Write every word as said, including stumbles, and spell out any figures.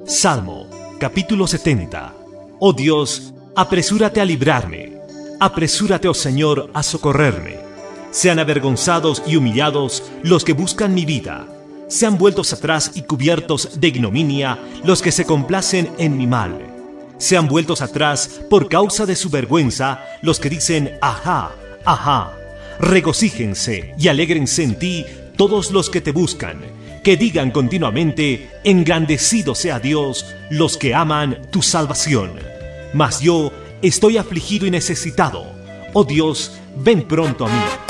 Salmo, capítulo setenta. Oh Dios, apresúrate a librarme. Apresúrate, oh Señor, a socorrerme. Sean avergonzados y humillados los que buscan mi vida. Sean vueltos atrás y cubiertos de ignominia los que se complacen en mi mal. Sean vueltos atrás por causa de su vergüenza los que dicen, ajá, ajá. Regocíjense y alégrense en ti todos los que te buscan, que digan continuamente, engrandecido sea Dios, los que aman tu salvación. Mas yo estoy afligido y necesitado. Oh Dios, ven pronto a mí.